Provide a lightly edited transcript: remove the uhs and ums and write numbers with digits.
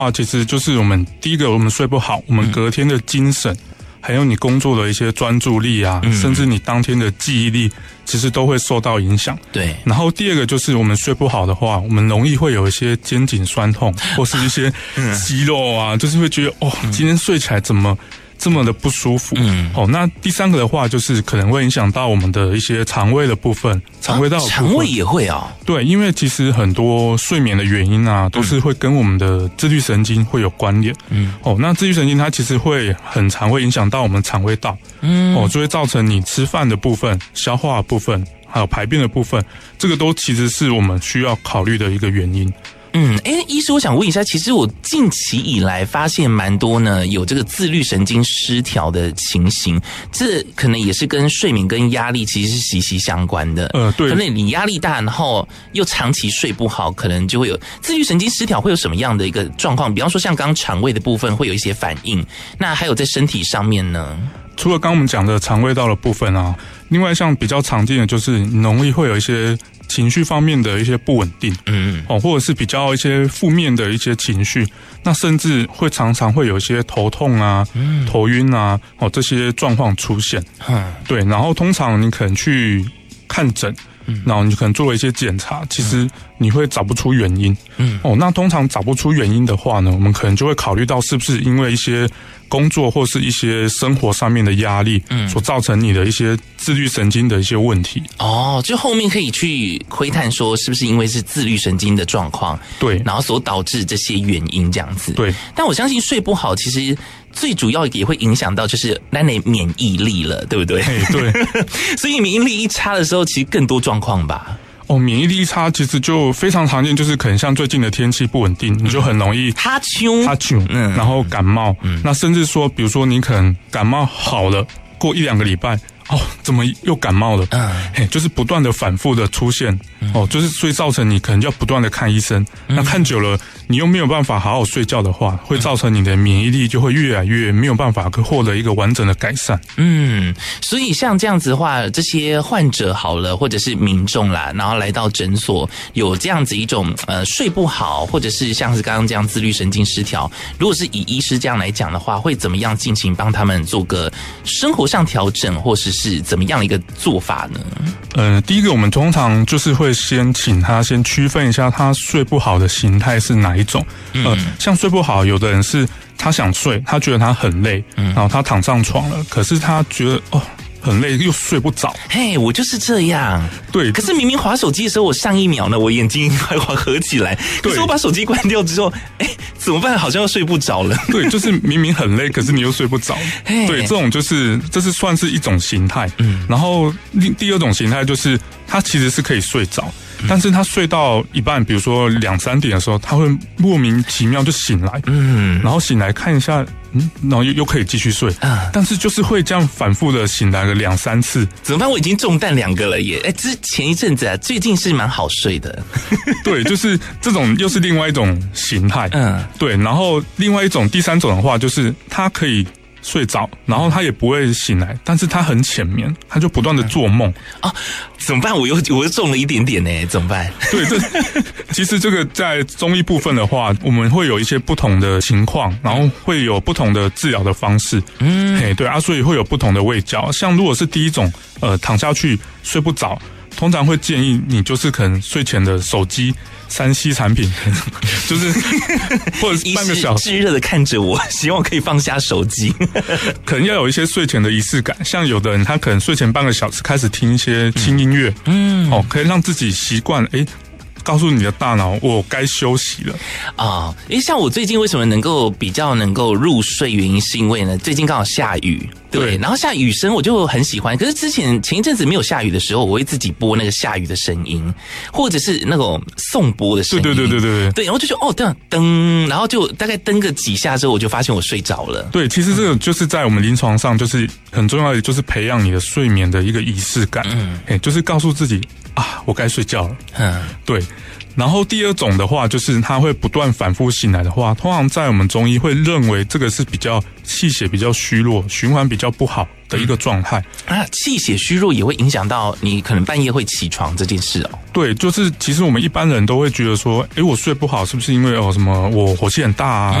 其实就是第一个我们睡不好，我们隔天的精神，还有你工作的一些专注力啊，甚至你当天的记忆力，其实都会受到影响。 对。然后第二个就是我们睡不好的话，我们容易会有一些肩颈酸痛，或是一些肌肉啊，就是会觉得今天睡起来怎么这么的不舒服。那第三个的话，就是可能会影响到我们的一些肠胃的部分，肠胃道的部分。 肠胃也会啊？ 对，因为其实很多睡眠的原因啊，都是会跟我们的自律神经会有关联。那自律神经它其实会很常会影响到我们肠胃道。就会造成你吃饭的部分、消化的部分，还有排便的部分，这个都其实是我们需要考虑的一个原因。 医师，我想问一下，其实我近期以来发现蛮多呢，有这个自律神经失调的情形，这可能也是跟睡眠跟压力其实是息息相关的。 对， 可能你压力大，然后又长期睡不好，可能就会有自律神经失调，会有什么样的一个状况？比方说像刚肠胃的部分会有一些反应，那还有在身体上面呢？ 除了刚刚我们讲的肠胃道的部分啊，另外像比较常见的就是你容易会有一些情绪方面的一些不稳定，或者是比较一些负面的一些情绪，那甚至会常常会有一些头痛啊、头晕啊，这些状况出现。对，然后通常你可能去看诊，然后你可能做了一些检查，其实你会找不出原因。那通常找不出原因的话呢，我们可能就会考虑到是不是因为一些工作或是一些生活上面的压力，所造成你的一些自律神经的一些问题。 就后面可以去窥探说是不是因为是自律神经的状况， 对， 然后所导致这些原因这样子。 对， 但我相信睡不好其实最主要也会影响到就是咱的免疫力了，对不对？ 对， 所以免疫力一差的时候，其实更多状况吧。 免疫力差其实就非常常见，就是可能像最近的天气不稳定，你就很容易哈啾， 然后感冒，那甚至说，比如说你可能感冒好了，过1-2个礼拜，怎么又感冒了？就是不断的反复的出现，就是所以造成你可能要不断的看医生，那看久了，你又没有办法好好睡觉的话，会造成你的免疫力就会越来越没有办法获得一个完整的改善。 所以像这样子的话，这些患者好了，或者是民众啦，然后来到诊所有这样子一种睡不好，或者是像是刚刚这样自律神经失调，如果是以医师这样来讲的话，会怎么样进行帮他们做个生活上调整，或是怎么样的一个做法呢？ 第一个我们通常就是会先请他先区分一下他睡不好的形态是哪一种。像睡不好，有的人是他想睡，他觉得他很累，然后他躺上床了，可是他觉得很累又睡不着。 我就是这样。 对， 可是明明滑手机的时候，我上一秒呢，我眼睛还合起来，可是我把手机关掉之后，怎么办？好像又睡不着了。 对，就是明明很累，可是你又睡不着。对，这种这是算是一种形态。然后第二种形态就是他其实是可以睡着，但是他睡到一半，比如说2-3点的时候，他会莫名其妙就醒来，然后醒来看一下，然后又可以继续睡，但是就是会这样反复的醒来个2-3次。 怎么办？我已经中弹2个了耶！前一阵子啊，最近是蛮好睡的。 对，就是这种又是另外一种形态。对，然后另外一种第三种的话，就是他可以睡着，然后他也不会醒来，但是他很浅眠，他就不断的做梦。 怎么办？我又中了一点点呢，怎么办？ 对，其实这个在中医部分的话，我们会有一些不同的情况，然后会有不同的治疗的方式。对啊，所以会有不同的卫教。像如果是第一种，躺下去睡不着，通常会建议你就是可能睡前的手机3C 产品，就是或者是半个小时， 炙热的看着我，希望可以放下手机。 可能要有一些睡前的仪式感，像有的人他可能睡前半个小时开始听一些轻音乐，可以让自己习惯，告诉你的大脑我该休息了啊。像我最近为什么比较能够入睡，原因是因为呢，最近刚好下雨。对，然后下雨声我就很喜欢，可是前一阵子没有下雨的时候，我会自己播那个下雨的声音，或者是那种颂钵的声音。对，然后就觉得噔，然后就大概噔个几下之后，我就发现我睡着了。 对，其实这个就是在我们临床上就是很重要的，就是培养你的睡眠的一个仪式感。就是告诉自己我该睡觉了。对。然后第二种的话，就是他会不断反复醒来的话，通常在我们中医会认为这个是比较气血比较虚弱，循环比较不好的一个状态。 气血虚弱也会影响到你可能半夜会起床这件事哦。 对，就是其实我们一般人都会觉得说，我睡不好是不是因为什么我火气很大啊，